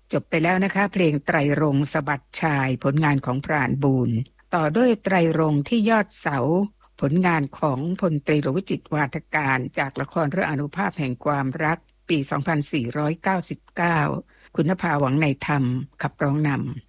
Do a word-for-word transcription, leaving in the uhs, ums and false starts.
จบไปแล้วนะคะเพลงไตรรงค์สะบัดชายผลงานของพรานบูรณ์ต่อด้วยไตรรงค์ที่ยอดเสาผลงานของพลตรีรวิจิตรวาทการจากละครเรื่องอานุภาพแห่งความรักปี สองพันสี่ร้อยเก้าสิบเก้า คุณนภาหวังในธรรมขับร้องนำ